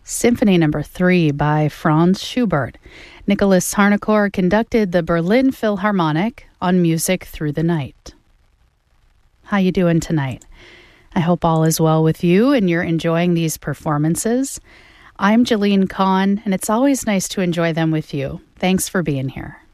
Symphony Number 3 by Franz Schubert. Nicholas Harnoncourt conducted the Berlin Philharmonic on Music Through the Night. How you doing tonight? I hope all is well with you and you're enjoying these performances. I'm Jalene Kahn, and it's always nice to enjoy them with you. Thanks for being here.